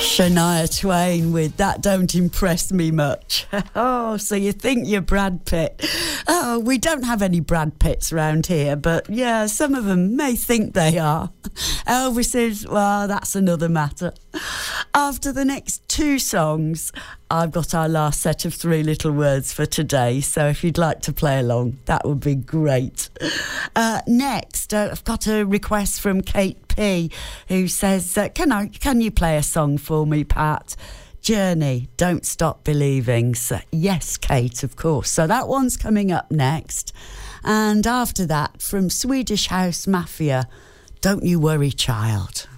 Shania Twain with That Don't Impress Me Much. Oh, so you think you're Brad Pitt. Oh, we don't have any Brad Pitts around here, but yeah, some of them may think they are. Elvis is, well, that's another matter. After the next two songs, I've got our last set of Three Little Words for today, so if you'd like to play along, that would be great. Next, I've got a request from Kate P, who says, can you play a song for me, Pat? Journey, Don't Stop Believing. So, yes, Kate, of course. So that one's coming up next. And after that, from Swedish House Mafia, Don't You Worry, Child.